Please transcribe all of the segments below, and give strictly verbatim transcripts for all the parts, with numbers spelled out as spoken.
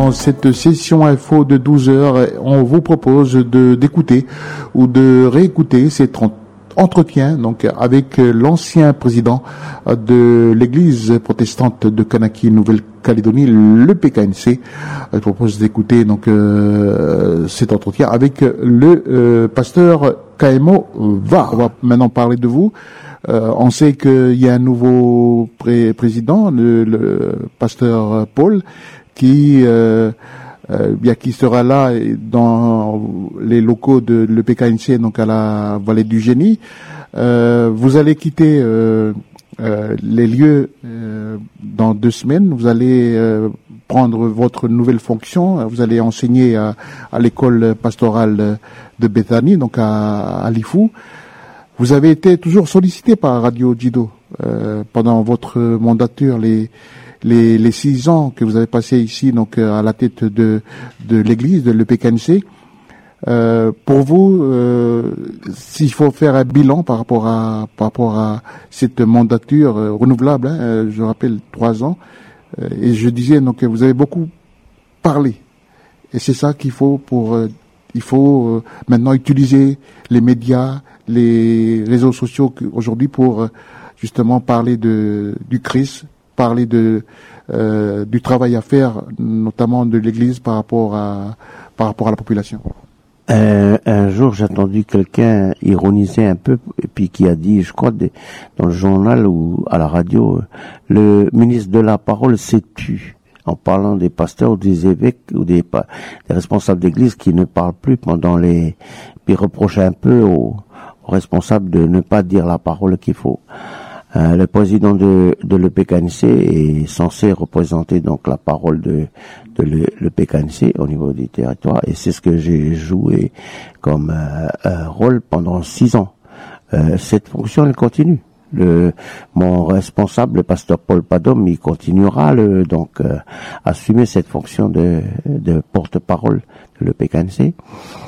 dans cette session info de douze heures, on vous propose de d'écouter ou de réécouter cet entretien donc avec l'ancien président de l'église protestante de Kanaki, Nouvelle-Calédonie, le P K N C. Je propose d'écouter donc euh, cet entretien avec le euh, pasteur Kaemo Va. On va maintenant parler de vous. Euh, on sait qu'il y a un nouveau pré- président, le, le pasteur Paul, qui euh, euh, bien qui sera là dans les locaux de l'E P K N C, donc à la Vallée du Génie. Euh, vous allez quitter euh, euh, les lieux euh, dans deux semaines. Vous allez euh, prendre votre nouvelle fonction. Vous allez enseigner à, à l'école pastorale de Bethany, donc à, à Lifou. Vous avez été toujours sollicité par Radio Jido euh, pendant votre mandature, les les les six ans que vous avez passé ici, donc à la tête de de l'église de l'E P K N C. Euh, pour vous, euh, s'il faut faire un bilan par rapport à par rapport à cette mandature euh, renouvelable, hein, euh, je rappelle trois ans, euh, et je disais donc que vous avez beaucoup parlé, et c'est ça qu'il faut pour euh, il faut euh, maintenant utiliser les médias, les réseaux sociaux aujourd'hui pour euh, justement parler de du Christ, parler de euh, du travail à faire, notamment de l'Église par rapport à par rapport à la population. Euh, un jour, j'ai entendu quelqu'un ironiser un peu, et puis qui a dit, je crois, de, dans le journal ou à la radio, le ministre de la Parole s'est tu, en parlant des pasteurs ou des évêques ou des, des responsables d'église qui ne parlent plus pendant les, puis reprocher un peu aux, aux responsables de ne pas dire la parole qu'il faut. Euh, le président de, de l'E P K N C est censé représenter donc la parole de, de l'E P K N C au niveau du territoire, et c'est ce que j'ai joué comme euh, euh, rôle pendant six ans. Euh, cette fonction, elle continue. Le, mon responsable, le pasteur Paul Padom, il continuera le, donc euh, assumer cette fonction de, de porte-parole de l'E P K N C.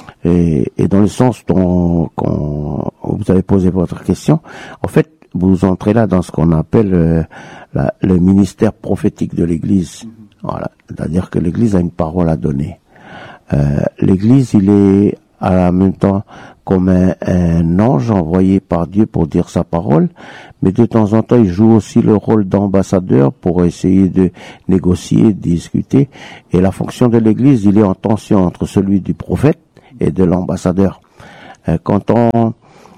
Et, et dans le sens dont quand vous avez posé votre question, en fait, vous entrez là dans ce qu'on appelle euh, la, le ministère prophétique de l'Église. Voilà, c'est-à-dire que l'Église a une parole à donner. Euh, L'Église, il est à la même temps comme un, un ange envoyé par Dieu pour dire sa parole, mais de temps en temps, il joue aussi le rôle d'ambassadeur pour essayer de négocier, de discuter. Et la fonction de l'Église, il est en tension entre celui du prophète et de l'ambassadeur. Euh, quand on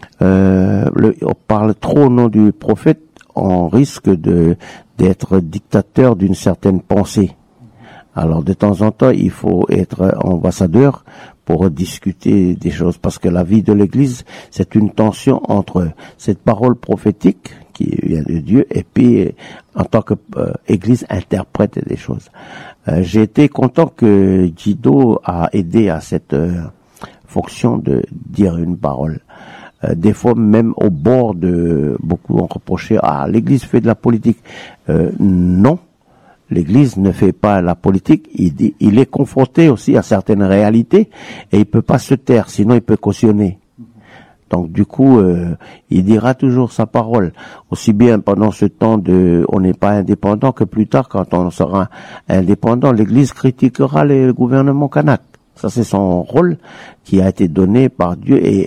Euh, le, on parle trop au nom du prophète, on risque de d'être dictateur d'une certaine pensée. Alors de temps en temps, il faut être ambassadeur pour discuter des choses, parce que la vie de l'Église, c'est une tension entre cette parole prophétique qui vient de Dieu et puis en tant que euh, Église interprète des choses. Euh, j'ai été content que Jido a aidé à cette euh, fonction de dire une parole. Euh, des fois même au bord de, beaucoup ont reproché, ah, l'Église fait de la politique. Euh, non, l'Église ne fait pas la politique, il, dit, il est confronté aussi à certaines réalités et il peut pas se taire, sinon il peut cautionner. Donc du coup, euh, il dira toujours sa parole, aussi bien pendant ce temps de on n'est pas indépendant que plus tard quand on sera indépendant, l'Église critiquera les gouvernements kanak. Ça c'est son rôle qui a été donné par Dieu, et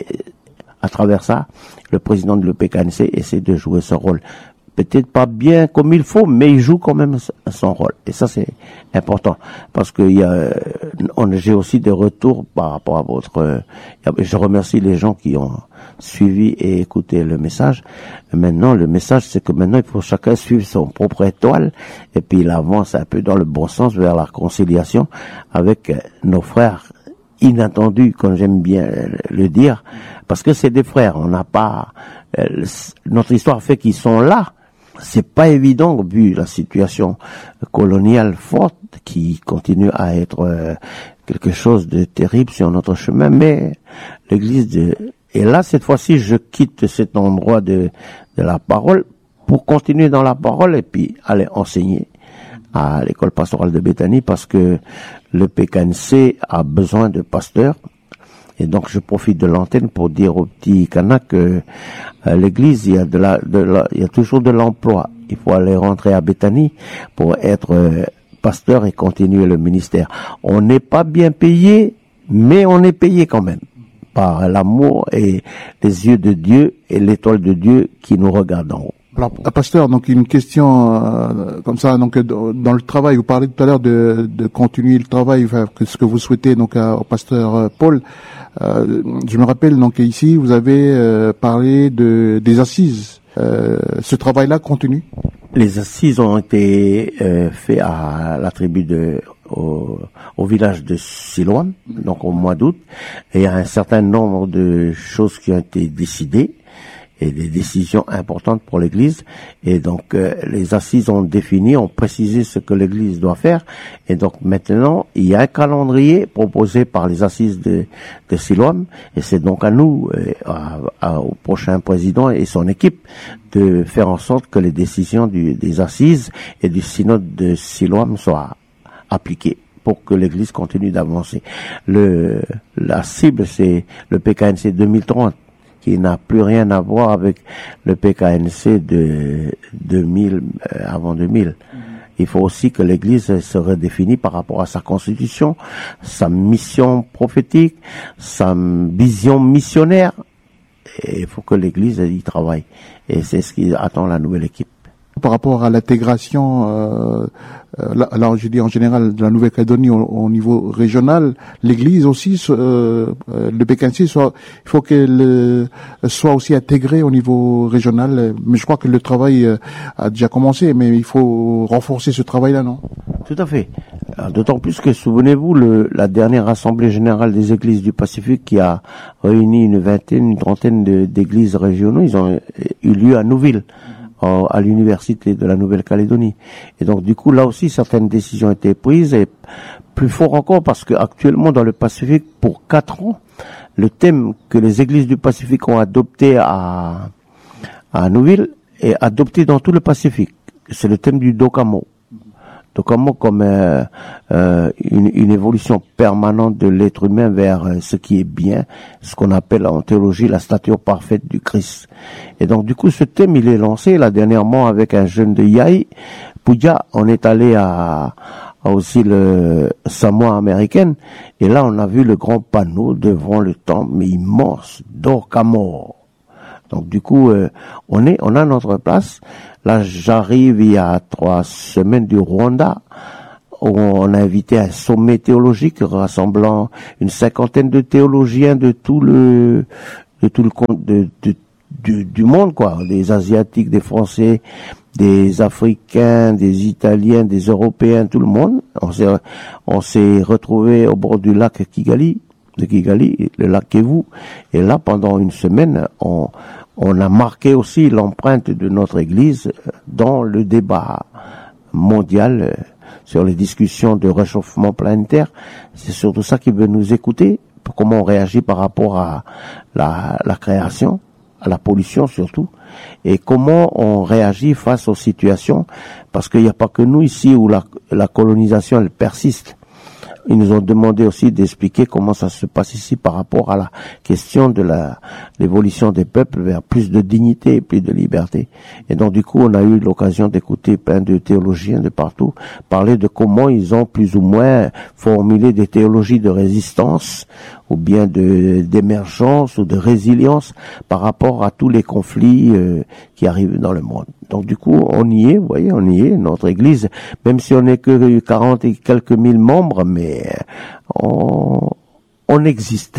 à travers ça, le président de l'E P K N C essaie de jouer ce rôle. Peut-être pas bien comme il faut, mais il joue quand même son rôle. Et ça, c'est important. Parce que il y a, on, j'ai aussi des retours par rapport à votre, je remercie les gens qui ont suivi et écouté le message. Maintenant, le message, c'est que maintenant, il faut chacun suivre son propre étoile, et puis il avance un peu dans le bon sens vers la réconciliation avec nos frères inattendus, comme j'aime bien le dire, parce que c'est des frères. On n'a pas, notre histoire fait qu'ils sont là. C'est pas évident vu la situation coloniale forte qui continue à être euh, quelque chose de terrible sur notre chemin, mais l'Église de... Et là, cette fois-ci, je quitte cet endroit de, de la parole pour continuer dans la parole et puis aller enseigner à l'école pastorale de Bethany, parce que le P K N C a besoin de pasteurs. Et donc, je profite de l'antenne pour dire aux petits Kanak que euh, l'église, il y a de la, de la, il y a toujours de l'emploi. Il faut aller rentrer à Bethany pour être euh, pasteur et continuer le ministère. On n'est pas bien payé, mais on est payé quand même par l'amour et les yeux de Dieu et l'étoile de Dieu qui nous regarde en haut. Alors, pasteur, donc une question euh, comme ça, donc dans le travail, vous parlez tout à l'heure de, de continuer le travail, enfin, que ce que vous souhaitez donc à, au pasteur euh, Paul. Euh, je me rappelle donc ici, vous avez euh, parlé de des assises. Euh, ce travail-là continue? Les assises ont été euh, faits à la tribu de au, au village de Siloam, donc au mois d'août, et il y a un certain nombre de choses qui ont été décidées et des décisions importantes pour l'Église. Et donc euh, les assises ont défini, ont précisé ce que l'Église doit faire. Et donc maintenant, il y a un calendrier proposé par les assises de, de Siloam. Et c'est donc à nous, euh, à, à, au prochain président et son équipe, de faire en sorte que les décisions du, des assises et du synode de Siloam soient appliquées pour que l'Église continue d'avancer. Le, la cible, c'est le P K N C deux mille trente. Qui n'a plus rien à voir avec le P K N C de deux mille, euh, avant deux mille. Mmh. Il faut aussi que l'Église se redéfinisse par rapport à sa constitution, sa mission prophétique, sa vision missionnaire. Et il faut que l'Église y travaille. Et c'est ce qui attend la nouvelle équipe. Par rapport à l'intégration, euh, euh, là, là je dis en général de la Nouvelle-Calédonie au, au niveau régional, l'Église aussi, euh, le P K N C, soit, il faut qu'elle euh, soit aussi intégrée au niveau régional. Mais je crois que le travail euh, a déjà commencé, mais il faut renforcer ce travail-là, non? Tout à fait. D'autant plus que, souvenez-vous, le, la dernière Assemblée générale des Églises du Pacifique qui a réuni une vingtaine, une trentaine de, d'églises régionaux, ils ont eu lieu à Nouville, à l'université de la Nouvelle-Calédonie. Et donc du coup là aussi certaines décisions ont été prises, et plus fort encore parce que actuellement dans le Pacifique, pour quatre ans, le thème que les églises du Pacifique ont adopté à à Nouville est adopté dans tout le Pacifique. C'est le thème du Dokamo. Dokamo comme euh, euh, une, une évolution permanente de l'être humain vers euh, ce qui est bien, ce qu'on appelle en théologie la stature parfaite du Christ. Et donc du coup ce thème il est lancé là dernièrement avec un jeune de Yai, Pouya. On est allé à, à aussi le Samoa américaine, et là on a vu le grand panneau devant le temple, mais immense, Dokamo. Donc du coup, euh, on est, on a notre place. Là, j'arrive il y a trois semaines du Rwanda, où on a invité un sommet théologique rassemblant une cinquantaine de théologiens de tout le, de tout le de, de, du, du monde, quoi, des Asiatiques, des Français, des Africains, des Italiens, des Européens, tout le monde. On s'est, on s'est retrouvés au bord du lac Kigali. de Kigali, le lac Kivu, et là pendant une semaine on, on a marqué aussi l'empreinte de notre Église dans le débat mondial sur les discussions de réchauffement planétaire. C'est surtout ça qui veut nous écouter, pour comment on réagit par rapport à la, la création, à la pollution surtout, et comment on réagit face aux situations, parce qu'il n'y a pas que nous ici où la, la colonisation elle persiste. Ils nous ont demandé aussi d'expliquer comment ça se passe ici par rapport à la question de la l'évolution des peuples vers plus de dignité et plus de liberté. Et donc du coup, on a eu l'occasion d'écouter plein de théologiens de partout parler de comment ils ont plus ou moins formulé des théologies de résistance ou bien de d'émergence ou de résilience par rapport à tous les conflits euh, qui arrivent dans le monde. Donc du coup, on y est, vous voyez, on y est, notre Église, même si on n'est que quarante et quelques mille membres, mais on, on existe.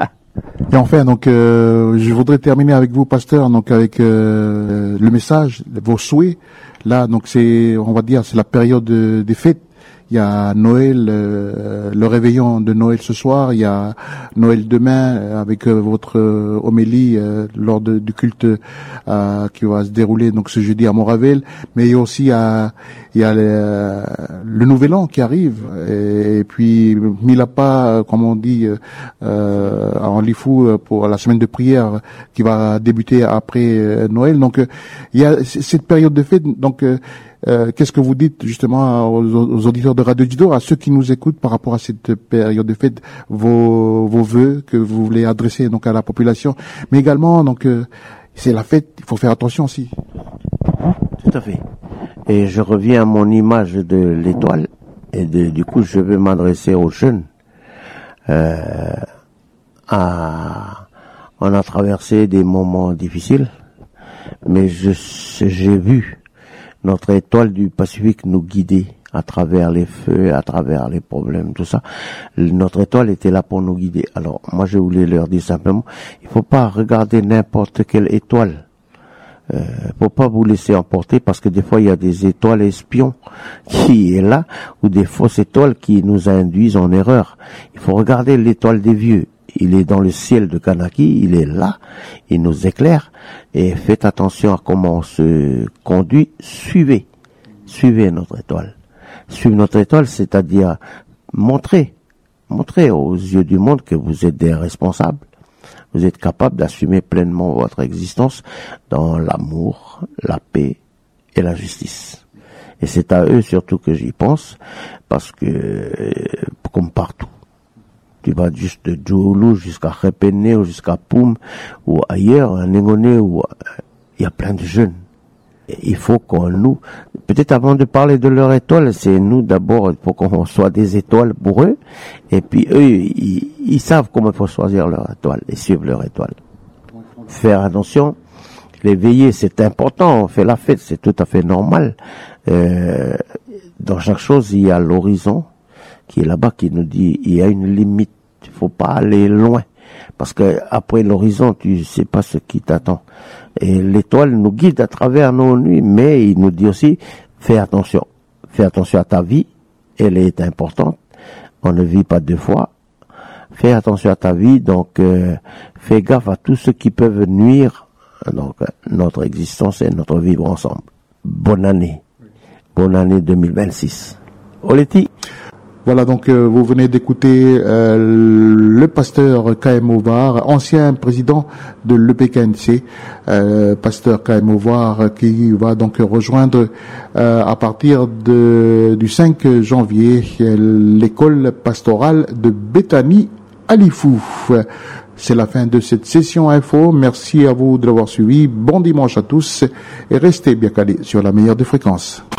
Et enfin, donc, euh, je voudrais terminer avec vous, pasteur, donc avec euh, le message, vos souhaits. Là, donc c'est, on va dire, c'est la période des fêtes. Il y a Noël, euh, le réveillon de Noël ce soir. Il y a Noël demain avec euh, votre euh, homélie euh, lors de, du culte euh, qui va se dérouler donc ce jeudi à Montravel. Mais il y a aussi euh, il y a le, le Nouvel An qui arrive. Et, et puis mis à pas, comme on dit euh, en Lifou, pour la semaine de prière qui va débuter après euh, Noël. Donc euh, il y a cette période de fête. Donc euh, Euh, qu'est-ce que vous dites justement aux, aux auditeurs de Radio Dido, à ceux qui nous écoutent par rapport à cette période de fête, vos, vos vœux que vous voulez adresser donc à la population, mais également donc euh, c'est la fête, il faut faire attention aussi. Tout à fait. Et je reviens à mon image de l'étoile. Et de, du coup, je vais m'adresser aux jeunes. Euh, à, on a traversé des moments difficiles, mais je, j'ai vu notre étoile du Pacifique nous guider à travers les feux, à travers les problèmes, tout ça. Notre étoile était là pour nous guider. Alors, moi, je voulais leur dire simplement, il faut pas regarder n'importe quelle étoile. Euh, faut pas vous laisser emporter, parce que des fois, il y a des étoiles espions qui est là, ou des fausses étoiles qui nous induisent en erreur. Il faut regarder l'étoile des vieux. Il est dans le ciel de Kanaki, il est là, il nous éclaire, et faites attention à comment on se conduit. Suivez, suivez notre étoile. Suivre notre étoile, c'est-à-dire montrer, montrer aux yeux du monde que vous êtes des responsables. Vous êtes capable d'assumer pleinement votre existence dans l'amour, la paix et la justice. Et c'est à eux surtout que j'y pense, parce que, comme partout, tu vas juste de Djoulou jusqu'à Repene ou jusqu'à Poum ou ailleurs, à Nengone, où il y a plein de jeunes. Et il faut qu'on nous, peut-être avant de parler de leur étoile, c'est nous d'abord, il faut qu'on soit des étoiles pour eux, et puis eux, ils, ils savent comment il faut choisir leur étoile et suivre leur étoile. Faire attention, les veillées, c'est important, on fait la fête, c'est tout à fait normal. Euh, dans chaque chose, il y a l'horizon qui est là-bas, qui nous dit, il y a une limite, il faut pas aller loin. Parce que après l'horizon, tu sais pas ce qui t'attend. Et l'étoile nous guide à travers nos nuits, mais il nous dit aussi, fais attention. Fais attention à ta vie, elle est importante. On ne vit pas deux fois. Fais attention à ta vie, donc euh, fais gaffe à tout ce qui peut nuire donc notre existence et notre vivre ensemble. Bonne année. Bonne année deux mille vingt-six. Oleti. Voilà, donc euh, vous venez d'écouter euh, le pasteur K M Ovar, ancien président de l'E P K N C, euh, pasteur K M Ovar, qui va donc rejoindre euh, à partir de, du cinq janvier l'école pastorale de Béthanie à Lifou. C'est la fin de cette session info. Merci à vous de l'avoir suivi. Bon dimanche à tous et restez bien calés sur la meilleure des fréquences.